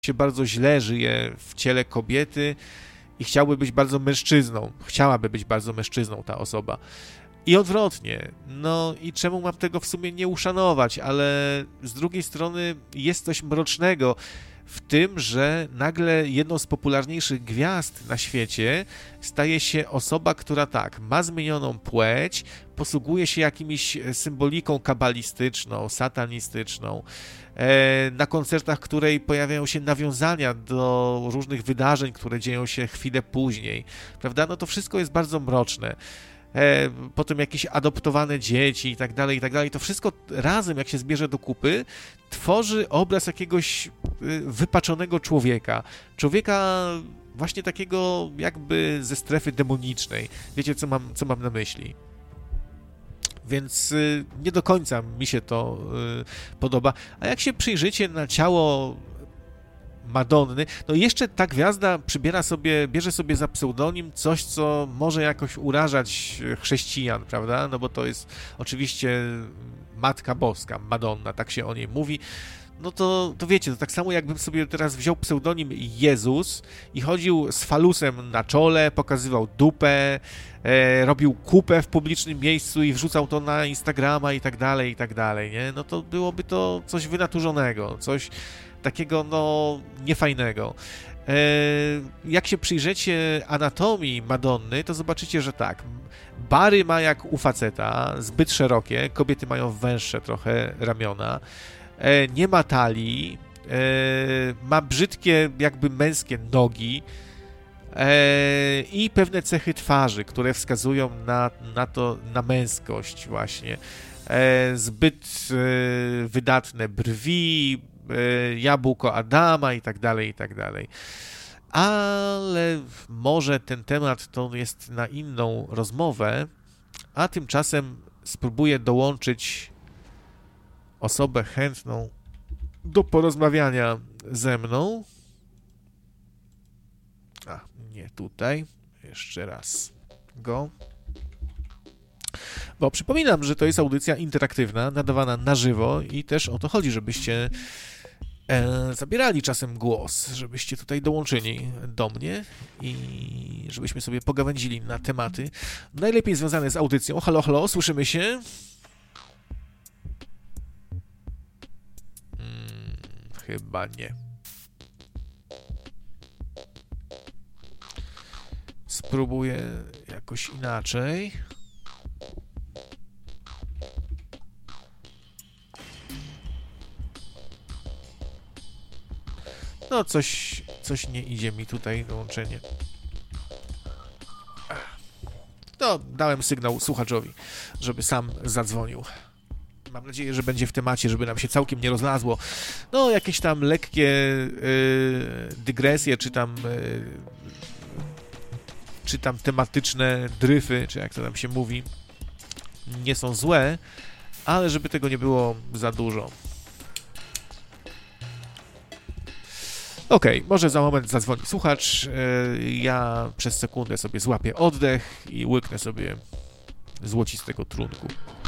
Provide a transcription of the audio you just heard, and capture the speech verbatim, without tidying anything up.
się bardzo źle żyje w ciele kobiety i chciałby być bardzo mężczyzną. Chciałaby być bardzo mężczyzną ta osoba. I odwrotnie. No i czemu mam tego w sumie nie uszanować, ale z drugiej strony jest coś mrocznego w tym, że nagle jedną z popularniejszych gwiazd na świecie staje się osoba, która tak, ma zmienioną płeć, posługuje się jakimiś symboliką kabalistyczną, satanistyczną, na koncertach której pojawiają się nawiązania do różnych wydarzeń, które dzieją się chwilę później, prawda? No to wszystko jest bardzo mroczne. Potem jakieś adoptowane dzieci i tak dalej, i tak dalej. To wszystko razem, jak się zbierze do kupy, tworzy obraz jakiegoś wypaczonego człowieka. Człowieka właśnie takiego jakby ze strefy demonicznej. Wiecie, co mam, co mam na myśli? Więc nie do końca mi się to podoba. A jak się przyjrzycie na ciało Madonny, no jeszcze ta gwiazda przybiera sobie, bierze sobie za pseudonim coś, co może jakoś urażać chrześcijan, prawda? No bo to jest oczywiście Matka Boska, Madonna, tak się o niej mówi. No to, to wiecie, to tak samo jakbym sobie teraz wziął pseudonim Jezus i chodził z falusem na czole, pokazywał dupę, e, robił kupę w publicznym miejscu i wrzucał to na Instagrama i tak dalej, i tak dalej, nie? No to byłoby to coś wynaturzonego, coś takiego, no, niefajnego. E, jak się przyjrzycie anatomii Madonny, to zobaczycie, że tak, bary ma jak u faceta, zbyt szerokie, kobiety mają węższe trochę ramiona, e, nie ma talii, e, ma brzydkie, jakby męskie nogi e, i pewne cechy twarzy, które wskazują na, na to, na męskość właśnie. E, zbyt e, wydatne brwi, jabłko Adama i tak dalej, i tak dalej. Ale może ten temat to jest na inną rozmowę, a tymczasem spróbuję dołączyć osobę chętną do porozmawiania ze mną. A, nie tutaj. Jeszcze raz go. Bo przypominam, że to jest audycja interaktywna, nadawana na żywo i też o to chodzi, żebyście e, zabierali czasem głos, żebyście tutaj dołączyli do mnie i żebyśmy sobie pogawędzili na tematy najlepiej związane z audycją. Halo, halo, słyszymy się? Hmm, chyba nie. Spróbuję jakoś inaczej. No, coś, coś nie idzie mi tutaj dołączenie. No, dałem sygnał słuchaczowi, żeby sam zadzwonił. Mam nadzieję, że będzie w temacie, żeby nam się całkiem nie rozlazło. No, jakieś tam lekkie yy, dygresje, czy tam, yy, czy tam tematyczne dryfy, czy jak to tam się mówi, nie są złe, ale żeby tego nie było za dużo. Okej, okay, może za moment zadzwoni słuchacz, ja przez sekundę sobie złapię oddech i łyknę sobie złocistego trunku.